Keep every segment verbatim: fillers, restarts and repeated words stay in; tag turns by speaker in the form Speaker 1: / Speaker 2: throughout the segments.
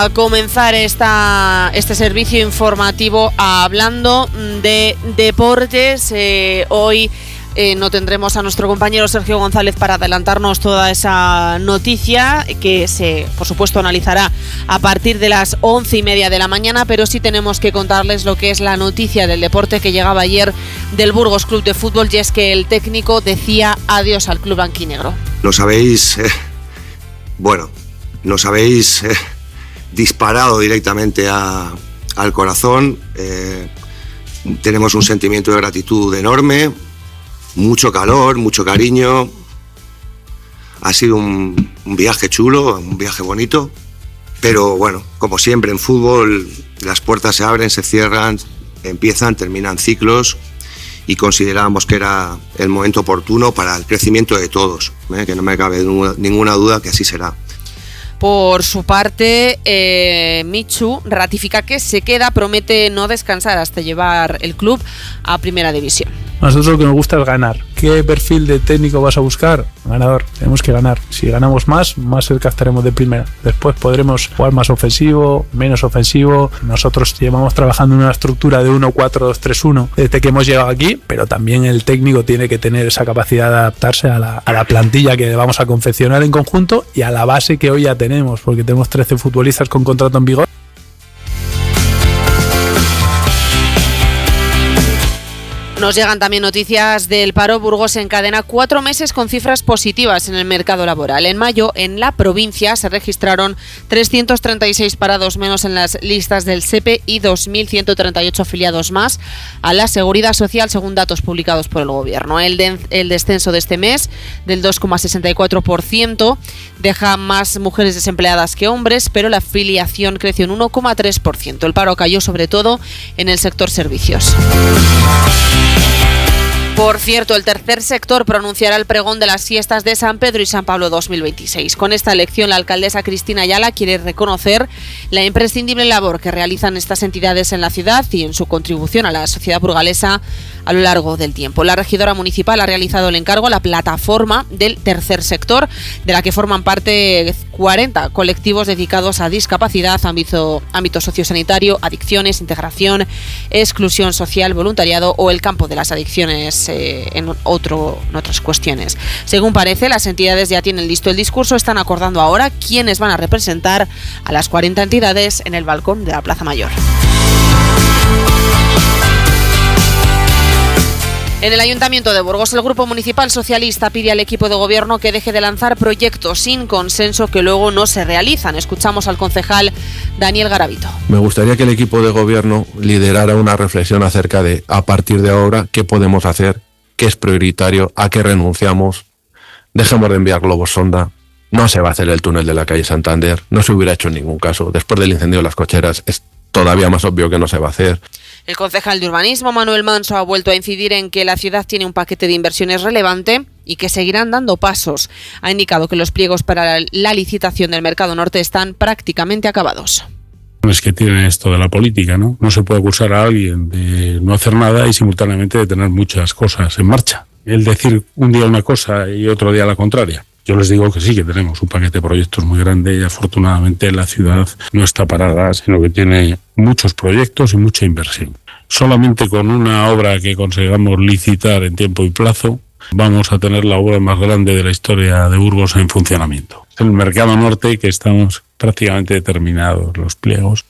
Speaker 1: a comenzar esta, este servicio informativo hablando de deportes. Eh, hoy eh, no tendremos a nuestro compañero Sergio González para adelantarnos toda esa noticia que se, por supuesto, analizará a partir de las once y media de la mañana, pero sí tenemos que contarles lo que es la noticia del deporte que llegaba ayer del Burgos Club de Fútbol, y es que el técnico decía adiós al club blanquinegro.
Speaker 2: Nos habéis, eh, bueno, nos habéis eh, disparado directamente a, al corazón. Eh, tenemos un sentimiento de gratitud enorme, mucho calor, mucho cariño. Ha sido un, un viaje chulo, un viaje bonito, pero bueno, como siempre en fútbol, las puertas se abren, se cierran, empiezan, terminan ciclos, y considerábamos que era el momento oportuno para el crecimiento de todos, ¿eh? Que no me cabe ninguna duda que así será.
Speaker 1: Por su parte, eh, Michu ratifica que se queda, promete no descansar hasta llevar el club a Primera División.
Speaker 3: A nosotros lo que nos gusta es ganar. ¿Qué perfil de técnico vas a buscar? Ganador. Tenemos que ganar. Si ganamos más, más cerca estaremos de primera. Después podremos jugar más ofensivo, menos ofensivo. Nosotros llevamos trabajando en una estructura de uno cuatro dos tres uno desde que hemos llegado aquí, pero también el técnico tiene que tener esa capacidad de adaptarse a la, a la plantilla que vamos a confeccionar en conjunto y a la base que hoy ya tenemos, porque tenemos trece futbolistas con contrato en vigor.
Speaker 1: Nos llegan también noticias del paro. Burgos encadena cuatro meses con cifras positivas en el mercado laboral. En mayo, en la provincia, se registraron trescientos treinta y seis parados menos en las listas del S E P E y dos mil ciento treinta y ocho afiliados más a la Seguridad Social, según datos publicados por el Gobierno. El, de, el descenso de este mes, del dos coma sesenta y cuatro por ciento, deja más mujeres desempleadas que hombres, pero la afiliación creció un uno coma tres por ciento. El paro cayó sobre todo en el sector servicios. Por cierto, el tercer sector pronunciará el pregón de las fiestas de San Pedro y San Pablo dos mil veintiséis. Con esta elección, la alcaldesa Cristina Ayala quiere reconocer la imprescindible labor que realizan estas entidades en la ciudad y en su contribución a la sociedad burgalesa a lo largo del tiempo. La regidora municipal ha realizado el encargo a la plataforma del tercer sector, de la que forman parte cuarenta colectivos dedicados a discapacidad, ámbito, ámbito sociosanitario, adicciones, integración, exclusión social, voluntariado o el campo de las adicciones eh, en, otro, en otras cuestiones. Según parece, las entidades ya tienen listo el discurso, están acordando ahora quiénes van a representar a las cuarenta entidades en el balcón de la Plaza Mayor. En el Ayuntamiento de Burgos, el Grupo Municipal Socialista pide al equipo de gobierno que deje de lanzar proyectos sin consenso que luego no se realizan. Escuchamos al concejal Daniel Garavito.
Speaker 4: Me gustaría que el equipo de gobierno liderara una reflexión acerca de, a partir de ahora, qué podemos hacer, qué es prioritario, a qué renunciamos. Dejemos de enviar globos sonda. No se va a hacer el túnel de la calle Santander. No se hubiera hecho en ningún caso. Después del incendio de las cocheras es todavía más obvio que no se va a hacer.
Speaker 1: El concejal de Urbanismo, Manuel Manso, ha vuelto a incidir en que la ciudad tiene un paquete de inversiones relevante y que seguirán dando pasos. Ha indicado que los pliegos para la licitación del Mercado Norte están prácticamente acabados.
Speaker 5: Es que tiene esto de la política, ¿no? No se puede acusar a alguien de no hacer nada y simultáneamente de tener muchas cosas en marcha. El decir un día una cosa y otro día la contraria. Yo les digo que sí, que tenemos un paquete de proyectos muy grande y afortunadamente la ciudad no está parada, sino que tiene muchos proyectos y mucha inversión. Solamente con una obra que consigamos licitar en tiempo y plazo, vamos a tener la obra más grande de la historia de Burgos en funcionamiento. El Mercado Norte, que estamos prácticamente terminados los pliegos.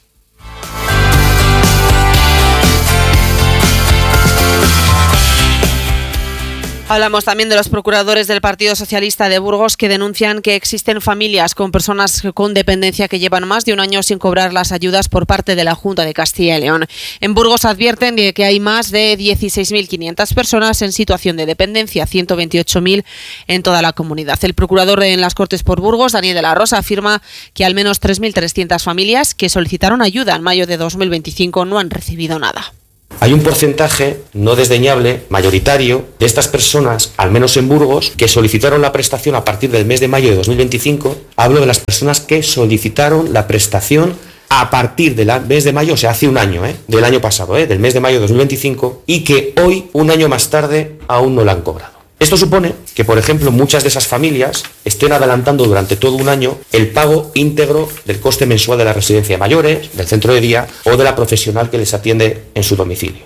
Speaker 1: Hablamos también de los procuradores del Partido Socialista de Burgos que denuncian que existen familias con personas con dependencia que llevan más de un año sin cobrar las ayudas por parte de la Junta de Castilla y León. En Burgos advierten de que hay más de dieciséis mil quinientas personas en situación de dependencia, ciento veintiocho mil en toda la comunidad. El procurador en las Cortes por Burgos, Daniel de la Rosa, afirma que al menos tres mil trescientas familias que solicitaron ayuda en mayo de dos mil veinticinco no han recibido nada.
Speaker 6: Hay un porcentaje no desdeñable, mayoritario, de estas personas, al menos en Burgos, que solicitaron la prestación a partir del mes de mayo de dos mil veinticinco. Hablo de las personas que solicitaron la prestación a partir del mes de mayo, o sea, hace un año, ¿eh? del año pasado, ¿eh? del mes de mayo de dos mil veinticinco, y que hoy, un año más tarde, aún no la han cobrado. Esto supone que, por ejemplo, muchas de esas familias estén adelantando durante todo un año el pago íntegro del coste mensual de la residencia de mayores, del centro de día o de la profesional que les atiende en su domicilio.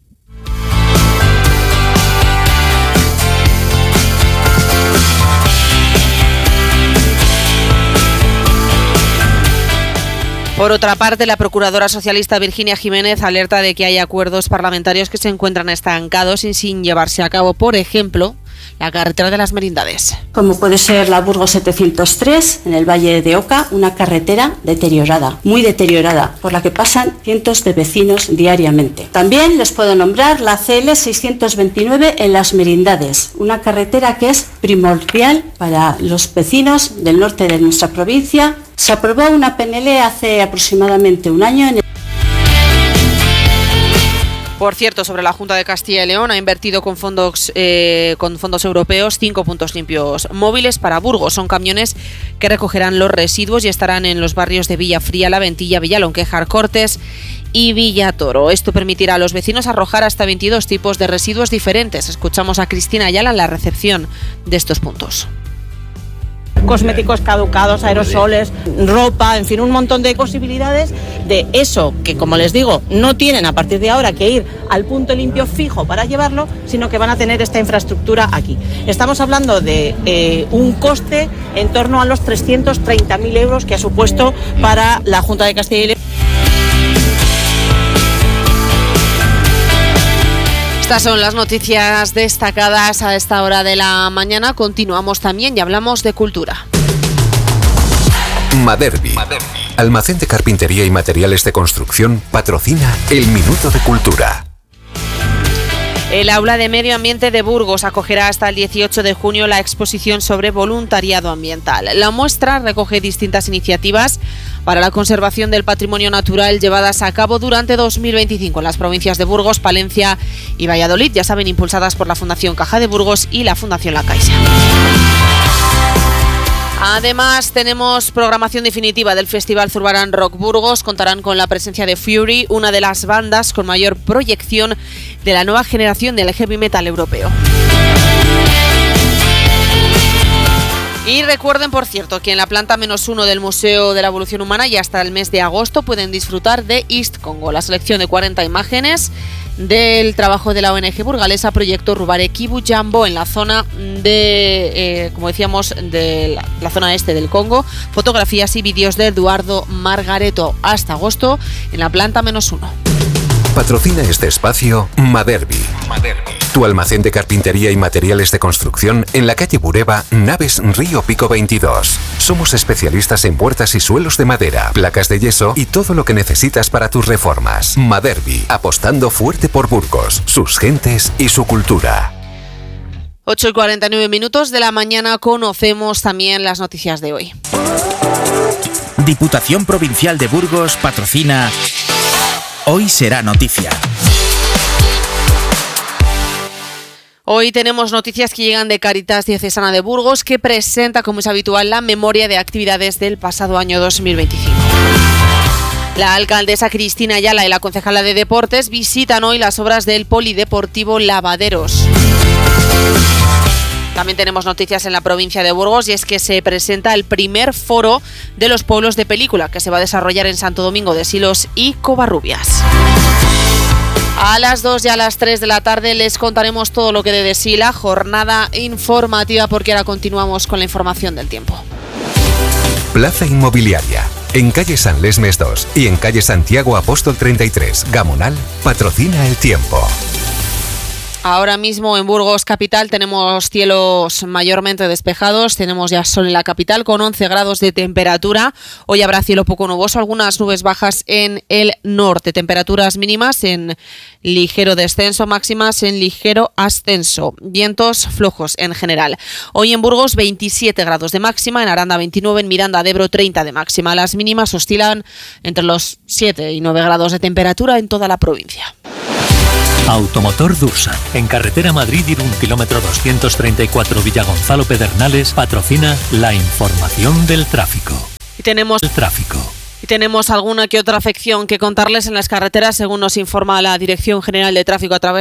Speaker 1: Por otra parte, la procuradora socialista Virginia Jiménez alerta de que hay acuerdos parlamentarios que se encuentran estancados y sin llevarse a cabo, por ejemplo, la carretera de las Merindades.
Speaker 7: Como puede ser la Burgos setecientos tres, en el Valle de Oca, una carretera deteriorada, muy deteriorada, por la que pasan cientos de vecinos diariamente. También les puedo nombrar la C L seiscientos veintinueve en las Merindades, una carretera que es primordial para los vecinos del norte de nuestra provincia. Se aprobó una P N L hace aproximadamente un año en el...
Speaker 1: Por cierto, sobre la Junta de Castilla y León, ha invertido con fondos eh, con fondos europeos cinco puntos limpios móviles para Burgos. Son camiones que recogerán los residuos y estarán en los barrios de Villafría, La Ventilla, Villalonquejar, Cortes y Villatoro. Esto permitirá a los vecinos arrojar hasta veintidós tipos de residuos diferentes. Escuchamos a Cristina Ayala en la recepción de estos puntos.
Speaker 8: Cosméticos caducados, aerosoles, ropa, en fin, un montón de posibilidades de eso que, como les digo, no tienen a partir de ahora que ir al punto limpio fijo para llevarlo, sino que van a tener esta infraestructura aquí. Estamos hablando de eh, un coste en torno a los trescientos treinta mil euros que ha supuesto para la Junta de Castilla y León.
Speaker 1: Estas son las noticias destacadas a esta hora de la mañana. Continuamos también y hablamos de cultura.
Speaker 9: Maderbi, Maderbi, almacén de carpintería y materiales de construcción, patrocina el Minuto de Cultura.
Speaker 1: El Aula de Medio Ambiente de Burgos acogerá hasta el dieciocho de junio la exposición sobre voluntariado ambiental. La muestra recoge distintas iniciativas para la conservación del patrimonio natural llevadas a cabo durante dos mil veinticinco en las provincias de Burgos, Palencia y Valladolid, ya saben, impulsadas por la Fundación Caja de Burgos y la Fundación La Caixa. Además, tenemos programación definitiva del Festival Zurbarán Rock Burgos. Contarán con la presencia de Fury, una de las bandas con mayor proyección de la nueva generación del heavy metal europeo. Y recuerden, por cierto, que en la planta menos uno del Museo de la Evolución Humana y hasta el mes de agosto pueden disfrutar de East Congo, la selección de cuarenta imágenes del trabajo de la O N G burgalesa Proyecto Rubare Kibu Jambo en la zona de, eh, como decíamos, de la, la zona este del Congo. Fotografías y vídeos de Eduardo Margareto hasta agosto en la planta menos uno.
Speaker 9: Patrocina este espacio Maderbi. Maderbi, tu almacén de carpintería y materiales de construcción en la calle Bureba, Naves Río Pico veintidós. Somos especialistas en puertas y suelos de madera, placas de yeso y todo lo que necesitas para tus reformas. Maderbi, apostando fuerte por Burgos, sus gentes y su cultura.
Speaker 1: ocho y cuarenta y nueve minutos de la mañana, conocemos también las noticias de hoy.
Speaker 10: Diputación Provincial de Burgos patrocina Hoy será noticia.
Speaker 1: Hoy tenemos noticias que llegan de Cáritas Diocesana de Burgos, que presenta, como es habitual, la memoria de actividades del pasado año dos mil veinticinco. La alcaldesa Cristina Ayala y la concejala de Deportes visitan hoy las obras del Polideportivo Lavaderos. También tenemos noticias en la provincia de Burgos y es que se presenta el primer foro de los pueblos de película que se va a desarrollar en Santo Domingo de Silos y Covarrubias. A las dos y a las tres de la tarde les contaremos todo lo que dé de sí la jornada informativa, porque ahora continuamos con la información del tiempo.
Speaker 9: Plaza Inmobiliaria. En calle San Lesmes dos y en calle Santiago Apóstol treinta y tres, Gamonal, patrocina el tiempo.
Speaker 1: Ahora mismo en Burgos capital tenemos cielos mayormente despejados, tenemos ya sol en la capital con once grados de temperatura. Hoy habrá cielo poco nuboso, algunas nubes bajas en el norte, temperaturas mínimas en ligero descenso, máximas en ligero ascenso, vientos flojos en general. Hoy en Burgos veintisiete grados de máxima, en Aranda veintinueve, en Miranda de Ebro treinta de máxima. Las mínimas oscilan entre los siete y nueve grados de temperatura en toda la provincia.
Speaker 11: Automotor Dursa, en carretera Madrid-Irún, kilómetro doscientos treinta y cuatro, Villagonzalo Pedernales, patrocina la información del tráfico.
Speaker 1: Y tenemos
Speaker 11: el tráfico.
Speaker 1: Y tenemos alguna que otra afección que contarles en las carreteras, según nos informa la Dirección General de Tráfico a través